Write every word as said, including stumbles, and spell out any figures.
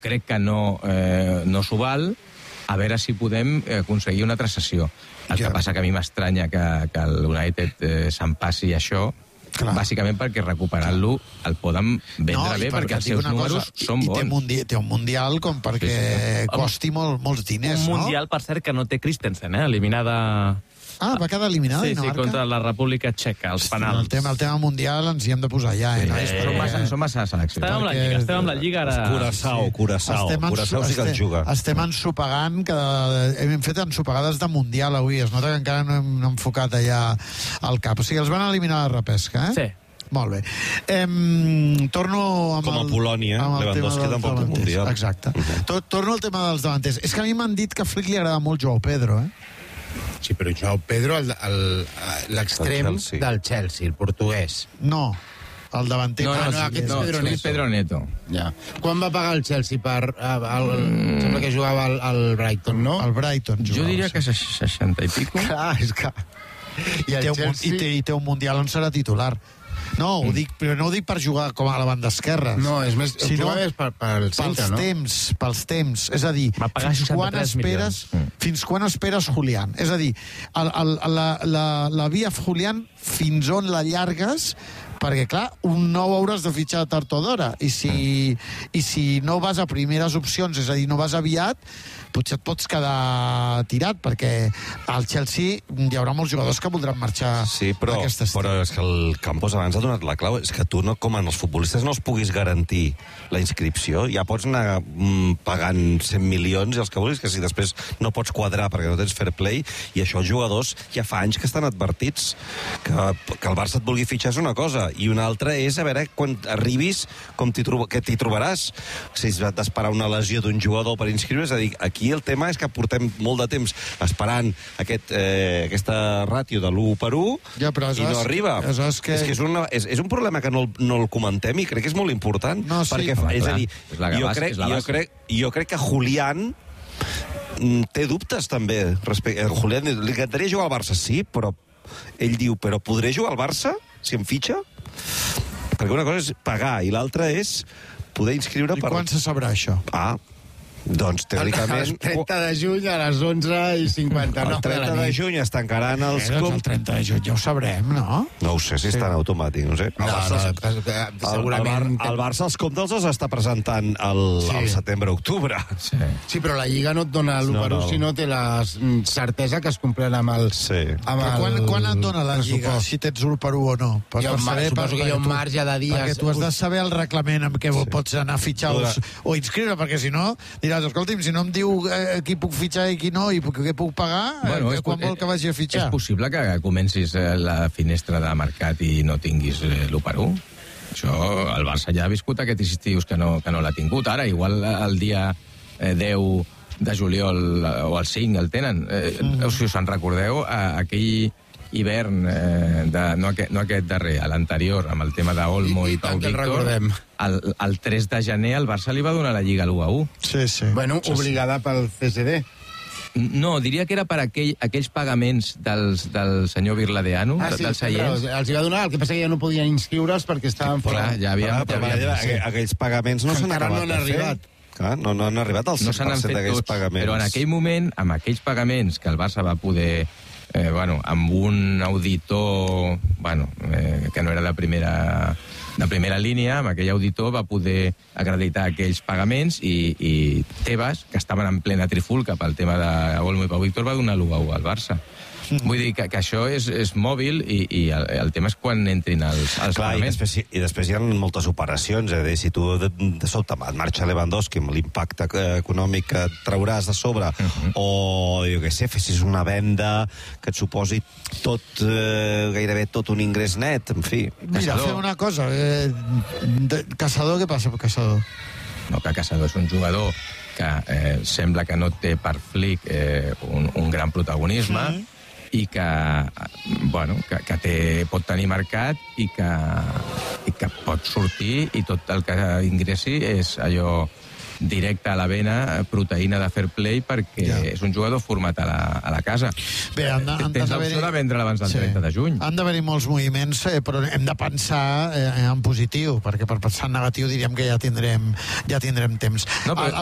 crec que no, eh, no s'ho val, a veure si podem aconseguir una altra sessió. El que passa que a mi m'estranya que, que el United eh, se'n passi això, clar. Bàsicament perquè recuperant-lo el poden vendre no, bé, perquè els seus números cosa, són bons. I té, mundi té un mundial com perquè sí, sí. costi molt, molts diners, un mundial, no? Per cert, que no té Christensen, eh? Eliminada... Ah, va quedar eliminada sí, Dinamarca? Sí, contra la República Txeca, els penals. El tema, el tema mundial ens hi hem de posar ja, eh? Sí, nois, però massa, són massa seleccions. Estem amb la Lliga, estem amb la Lliga ara... Curaçao, Curaçao. Curaçao sí que el juga. Estem ensopegant, que hem fet ensopegades de mundial avui. Es nota que encara no hem enfocat allà al cap. O sigui, els van eliminar la repesca, eh? Sí. Molt bé. Em, torno amb Com a el, Polònia, amb el Lewandowski tampoc té mundial. Exacte. Uh-huh. Torno al tema dels davanters. És que a mi m'han dit que a Flick li agrada molt Joao Pedro, eh? Sí, però Joao Pedro, l'extrem del Chelsea, el portuguès. No, el davanter. No, no, ah, no, aquest no, és Pedro Neto. És Pedro Neto. Ja. Quan va pagar el Chelsea per... El, mm. Sembla que jugava al, al Brighton, no? El Brighton jugava. Jo diria que és seixanta i pico. Clar, és que... I, I, té un, Chelsea... i, té, I té un mundial on serà titular. No, ho dic, però no ho dic per jugar com a la banda esquerra. No, és més, sinó és per, per centre, pels no? temps, pels temps. És a dir, fins quan esperes, fins quan esperes Julián? És a dir, el, el, la, la, la via Julián, fins on la llargues, perquè, clar, un nou hauràs de fitxar tard o d'hora. I si, I si no vas a primeres opcions, és a dir, no vas aviat, potser et pots quedar tirat, perquè al Chelsea hi haurà molts jugadors que voldran marxar sí, però, d'aquest estil. però és que el Campos abans ha donat la clau, és que tu, no, com en els futbolistes, no els puguis garantir la inscripció, ja pots anar mm, pagant cent milions i els que vulguis, que si després no pots quadrar perquè no tens fair play, i això els jugadors ja fa anys que estan advertits que, que el Barça et vulgui fitxar és una cosa, i una altra és a veure quan arribis com t'hi trob que t'hi trobaràs, si has d'esperar una lesió d'un jugador per inscriure, és a dir, aquí el tema és que portem molt de temps esperant aquest, eh, aquesta ràtio de l'u per u ja, i no arriba. És que, és, que és, una, és, és un problema que no, no el comentem i crec que és molt important. No, sí, perquè, home, és clar, a dir, és la jo, base, crec, és la jo, crec, jo crec que Julián té dubtes també. Respecte, Julián li encantaria jugar al Barça, sí, però ell diu, però podré jugar al Barça si em fitxa? Perquè una cosa és pagar i l'altra és poder inscriure... I per... quan se sabrà això? Ah, doncs teòricament... El trenta de juny a les onze i cinquanta-nou. El trenta de juny es tancaran els... Eh, doncs el trenta de juny ja ho sabrem, no? No ho sé, si sí. Està en automàtic, no sé. No, el Barça, no, no, segurament... El, el Barça els comptes els està presentant el, sí. el setembre-octubre. Sí. sí, però la Lliga no et dona l'u per u no, no. si no té la certesa que es complirà amb el... Sí. Amb però quan, el quan et dona la Lliga, si tens l'u per u o no? Per, per saber, suposo per, que hi ha un marge de dies... Perquè tu has de saber el reglament amb què sí. pots anar a fitxar els, o inscriure, perquè si no, diràs, escolti'm, si no em diu eh, qui puc fitxar i qui no, i què puc pagar, bueno, eh, quan vol que vagi a fitxar. És possible que comencis eh, la finestra de mercat i no tinguis eh, l'u per u? Això, el Barça ja ha viscut aquests estius que no, que no l'ha tingut. Ara, igual el dia eh, deu de juliol o el cinc el tenen. Eh, mm-hmm. Si us en recordeu, eh, aquell hivern, eh, de, no, aquest, no aquest darrer, l'anterior, amb el tema d'Olmo i, i, i Pau Víctor, el, el tres de gener el Barça li va donar la Lliga a l'u a u. Sí, sí. Bueno, sí, obligada sí. pel C S D. No, diria que era per aquell, aquells pagaments dels, del senyor Virladeano, ah, sí, dels seients. Els hi va donar, el que passa que ja no podien inscriure's perquè estaven fora. Clar, ja havien... Clar, ja havien sí. Aquells pagaments no s'han acabat no han arribat. Clar, no, no han arribat al cent per cent no d'aquells pagaments. Però en aquell moment, amb aquells pagaments que el Barça va poder... Eh, bueno, amb un auditor bueno, eh, que no era de primera, de primera línia, amb aquell auditor va poder acreditar aquells pagaments i, i Tebas, que estaven en plena trifulca pel tema d'Olmo i Pau Víctor, va donar l'u a u al Barça. Mm. Vull dir que, que això és, és mòbil i, i el, el tema és quan entrin els, els Clar, pagaments. I després, I després hi ha moltes operacions, eh? Si tu de, de sobte et marxa Lewandowski amb l'impacte econòmic que et trauràs de sobre, uh-huh. o jo què sé, fessis una venda que et suposi tot, eh, gairebé tot un ingrés net, en fi. Mira, fer una cosa, eh, de, Caçador, què passa per Caçador? No, que Caçador és un jugador que eh, sembla que no té per Flick eh, un, un gran protagonisme, sí. i que, bueno, que, que té, pot tenir mercat i que, i que pot sortir i tot el que ingressi és allò directe a la vena, proteïna de fair play, perquè ja. és un jugador format a la, a la casa. Bé, han de, han Tens l'opció de vendre abans del sí. trenta de juny. Han d'haver-hi molts moviments, eh, però hem de pensar eh, en positiu, perquè per pensar en negatiu diríem que ja tindrem, ja tindrem temps. No, però...